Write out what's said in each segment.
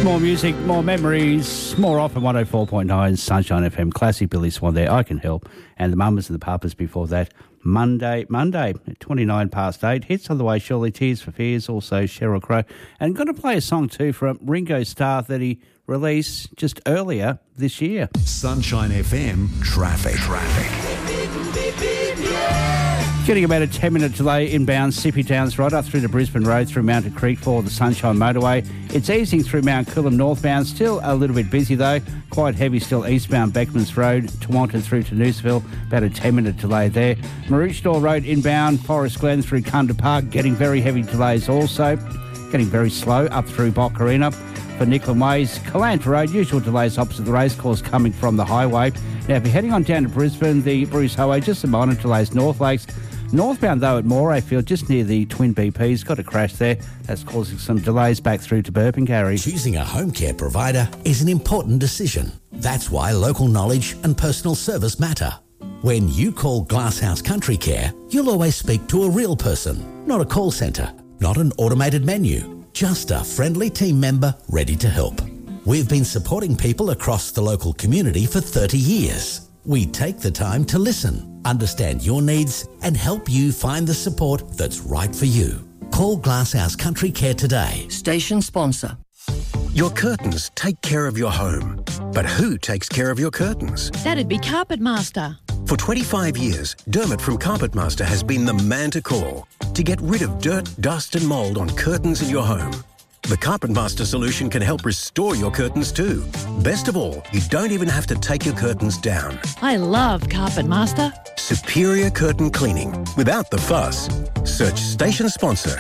More music, more memories, more often 104.9 Sunshine FM. Classic Billy Swan there, I Can Help. And the Mamas and the Papas before that. Monday, 29 past 8. Hits on the way, surely. Tears for Fears, also Sheryl Crow. And I'm going to play a song too from Ringo Starr that he released just earlier this year. Sunshine FM Traffic. Getting about a 10-minute delay inbound Sippy Downs right up through to Brisbane Road through Mountain Creek for the Sunshine Motorway. It's easing through Mount Coolum northbound. Still a little bit busy though. Quite heavy still eastbound Beckmans Road, Tewantin through to Nooseville. About a 10-minute delay there. Maroochydore Road inbound, Forest Glen through Kunda Park. Getting very heavy delays also. Getting very slow up through Boccarina. For Nicklin Ways, Calanta Road, usual delays opposite the racecourse coming from the highway. Now, if you're heading on down to Brisbane, the Bruce Highway, just some minor delays, North Lakes. Northbound, though, at Moray Field, just near the Twin BP's, got a crash there. That's causing some delays back through to Burpengary. Choosing a home care provider is an important decision. That's why local knowledge and personal service matter. When you call Glasshouse Country Care, you'll always speak to a real person, not a call centre, not an automated menu, just a friendly team member ready to help. We've been supporting people across the local community for 30 years. We take the time to listen, understand your needs, and help you find the support that's right for you. Call Glasshouse Country Care today. Station sponsor. Your curtains take care of your home. But who takes care of your curtains? That'd be Carpet Master. For 25 years, Dermot from Carpet Master has been the man to call to get rid of dirt, dust and mould on curtains in your home. The Carpet Master solution can help restore your curtains too. Best of all, you don't even have to take your curtains down. I love Carpet Master. Superior curtain cleaning without the fuss. Search station sponsor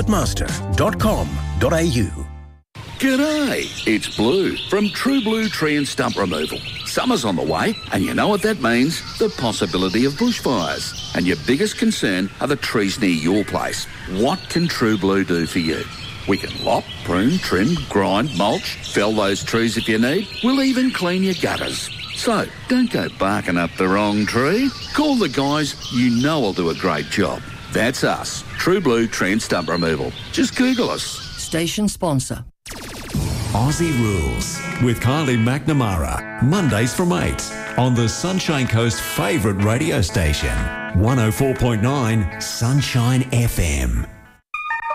carpetmaster.com.au. G'day, it's Blue from True Blue Tree and Stump Removal. Summer's on the way, and you know what that means? The possibility of bushfires. And your biggest concern are the trees near your place. What can True Blue do for you? We can lop, prune, trim, grind, mulch, fell those trees if you need. We'll even clean your gutters. So, don't go barking up the wrong tree. Call the guys you know will do a great job. That's us, True Blue Tree and Stump Removal. Just Google us. Station sponsor. Aussie Rules with Kylie McNamara. Mondays from 8 on the Sunshine Coast favourite radio station. 104.9 Sunshine FM.